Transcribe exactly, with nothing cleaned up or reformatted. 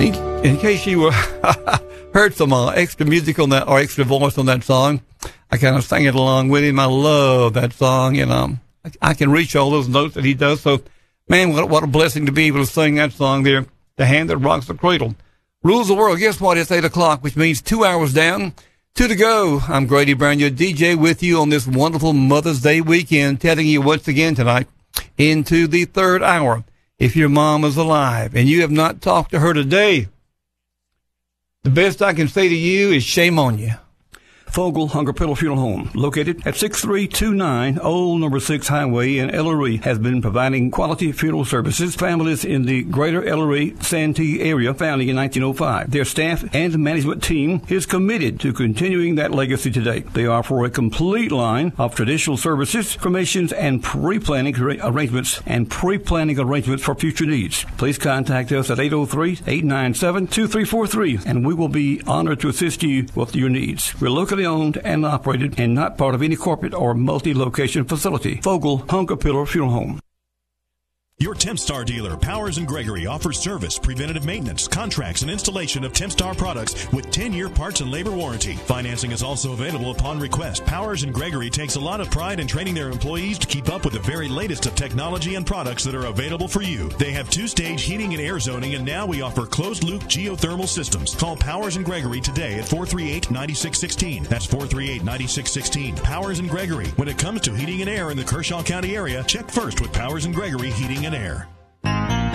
In, in case you uh, heard some uh, extra music on that, or extra voice on that song, I kind of sang it along with him. I love that song, and um, I, I can reach all those notes that he does. So, man, what, what a blessing to be able to sing that song there, The Hand That Rocks the Cradle. Rules the world. Guess what? It's eight o'clock, which means two hours down, two to go. I'm Grady Brown, your D J, with you on this wonderful Mother's Day weekend, telling you once again tonight into the third hour. If your mom is alive and you have not talked to her today, the best I can say to you is shame on you. Fogel Hunger Pillow Funeral Home, located at six three two nine Old Number six Highway in El Oree, has been providing quality funeral services to families in the greater El Oree Santee area founding in nineteen oh five. Their staff and management team is committed to continuing that legacy today. They offer a complete line of traditional services, cremations, and pre-planning arrangements and pre-planning arrangements for future needs. Please contact us at eight oh three, eight nine seven, two three four three, and we will be honored to assist you with your needs. We're locally owned and operated and not part of any corporate or multi-location facility. Fogel Hunger Pillar Funeral Home. Your Tempstar dealer, Powers and Gregory, offers service, preventative maintenance, contracts, and installation of Tempstar products with ten-year parts and labor warranty. Financing is also available upon request. Powers and Gregory takes a lot of pride in training their employees to keep up with the very latest of technology and products that are available for you. They have two-stage heating and air zoning, and now we offer closed-loop geothermal systems. Call Powers and Gregory today at four three eight, nine six one six. That's four three eight, nine six one six. Powers and Gregory. When it comes to heating and air in the Kershaw County area, check first with Powers and Gregory Heating and Air.